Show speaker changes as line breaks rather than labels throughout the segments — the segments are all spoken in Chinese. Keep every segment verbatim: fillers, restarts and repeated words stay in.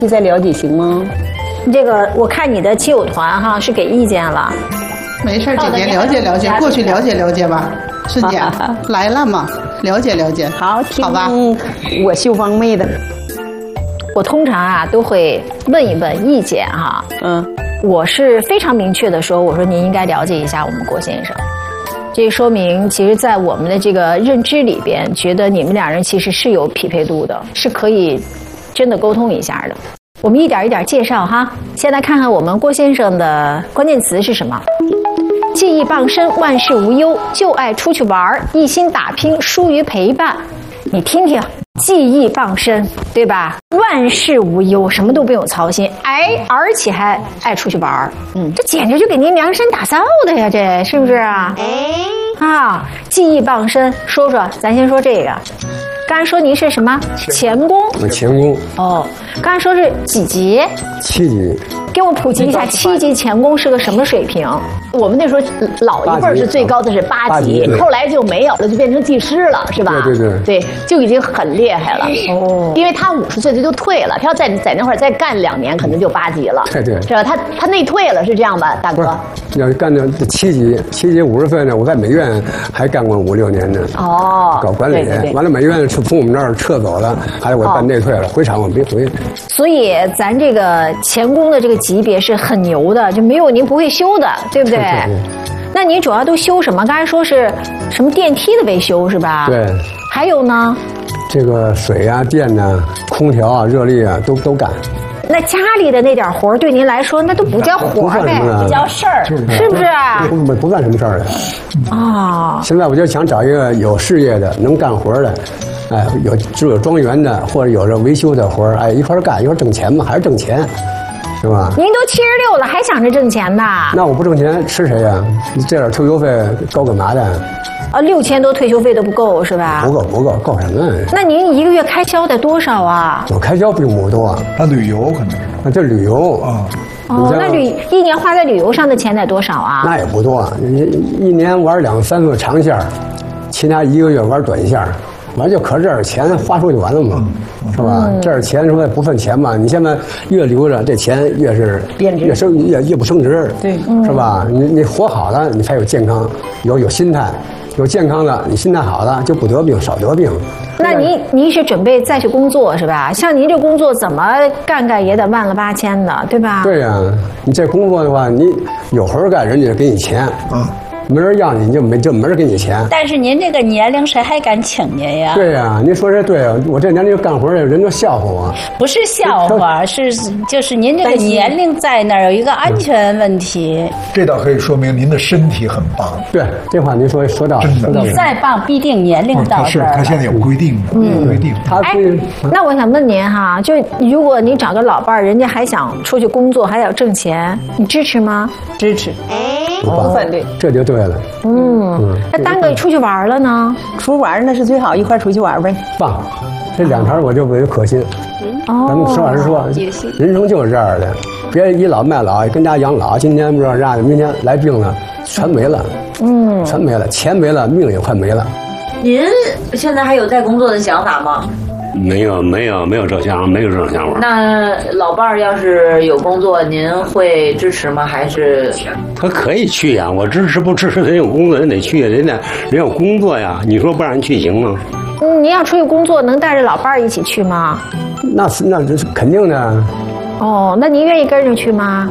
你再了解行吗？
这个我看你的亲友团哈是给意见了。
没事，姐姐了解了解，过去了解了解吧。师姐来了嘛，了解了解。
好，听
好吧。
我秀芳妹的。
我通常啊都会问一问意见哈。
嗯，
我是非常明确的说，我说您应该了解一下我们郭先生。这说明，其实，在我们的这个认知里边，觉得你们两人其实是有匹配度的，是可以真的沟通一下的。我们一点一点介绍哈。先来看看我们郭先生的关键词是什么？技艺傍身，万事无忧，就爱出去玩，一心打拼，疏于陪伴。你听听，技艺傍身，对吧？万事无忧，什么都不用操心，哎，而且还爱出去玩，嗯，这简直就给您量身打造的呀，这是不是啊？啊，技艺傍身，说说，咱先说这个。刚才说您是什么钳工？
我钳工。
哦，刚才说是几级？
七级。
给我普及一下，七级钳工是个什么水平？我们那时候老一辈儿是最高的是八级，后来就没有了，就变成技师了，是吧？
对对对，
对，就已经很厉害了。哦，因为他五十岁他就退了，他要在在那会儿再干两年，可能就八级了。
对对，
是吧？他他内退了，是这样吧，大哥？
要干到七级，七级五十岁呢，我在美院还干过五六年呢。
哦，
搞管理，完了美院是从我们这儿撤走了，还得我办内退了，回厂我没回。
所以咱这个钳工的这个级别是很牛的，就没有您不会修的，对不对？对对对。那您主要都修什么？刚才说是什么电梯的维修是吧？
对。
还有呢？这
个水啊、电呐、啊、空调啊、热力啊，都都干。
那家里的那点活对您来说，那都不叫活呗，不叫事儿，是不是啊？
不不不算什么事儿的。
哦。
现在我就想找一个有事业的、能干活的，哎，有只有庄园的，或者有这维修的活儿，哎，一块儿干，一块儿挣钱嘛，还是挣钱。是吧？
您都七十六了，还想着挣钱呢？
那我不挣钱吃谁呀？你这点退休费够干嘛的？
啊，六千多退休费都不够是吧？
不够不够，够什么？
那您一个月开销得多少啊？
我开销并不多，
他旅游可能是。
啊，这旅游
啊。
哦，那旅一年花在旅游上的钱得多少啊？
那也不多，一一年玩两三次长线，其他一个月玩短线。完就可这点钱花出去完了嘛，是吧？这点钱说不算钱嘛，你现在越留着，这钱越是越升越越不升值，
对，
是吧？你你活好了，你才有健康，有有心态，有健康了，你心态好了就不得病，少得病。
那您您是准备再去工作是吧？像您这工作怎么干干也得万了八千的，对吧？
对呀，你这工作的话，你有活干，人家给你钱啊。没人要你，你就没就没人给你钱。
但是您这个年龄，谁还敢请您呀？
对呀、啊，您说这对啊，我这年龄干活的人都笑话我。
不是笑话，是就是您这个年龄在那儿有一个安全问题。
这倒可以说明您的身体很棒。
对，这话您说说到
真的，
你再棒，必定年龄到这儿、
哦。他是他现在有规定的，嗯，规定。
他
哎，那我想问您哈，就如果你找个老伴儿，人家还想出去工作，还要挣钱，你支持吗？
支持。
不反对，这就对了。
嗯，那耽搁出去玩了呢？
出去玩那是最好，一块出去玩呗。
棒，这两条我就为可心。
哦，
咱们实话实说，人生就是这样的，别倚老卖老，跟家养老。今天不知道啥的，明天来病了，全没了。嗯，全没了，钱没了，命也快没了。
您现在还有在工作的想法吗？
没有没有没有这想法，没有这种想法。
那老伴儿要是有工作，您会支持吗？还是
他可以去呀，我支持不支持人有工作人得去，人家人有工作呀，你说不让人去行吗？
嗯，您要出去工作，能带着老伴儿一起去吗？
那是那这是肯定的。
哦，那您愿意跟着去吗？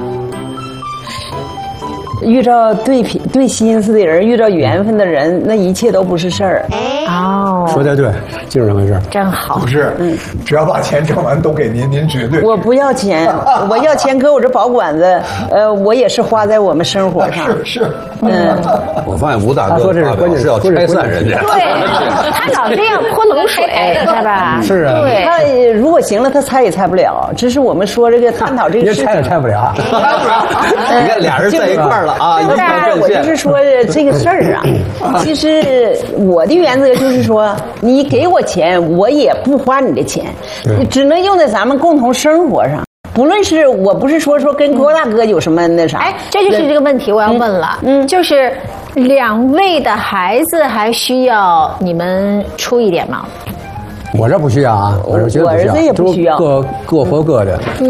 遇到对品对心思的人，遇到缘分的人，那一切都不是事儿。
哦，
说的对，就是这回事。
真好。
不是，嗯，只要把钱挣完都给您，您绝对。
我不要钱，我要钱搁我这保管子，呃，我也是花在我们生活上。
是是，
嗯。
我发现吴大哥
说这是关键
是要拆散人家。
对，他老这样泼冷水，知道吧？
是啊。
对。
他如果行了，他拆也拆不了。只是我们说这个探讨这个事情。
拆也拆不了。
你看俩人在一块儿了。啊，
当然，我就是说这个事儿啊，其实我的原则就是说，你给我钱，我也不花你的钱，只能用在咱们共同生活上。不论是我不是说说跟郭大哥有什么那啥，
哎，这就是这个问题我要问了，嗯，就是两位的孩子还需要你们出一点吗？
我这不需要啊，我这绝对不需要，
我儿子也不需要
都各各活各的。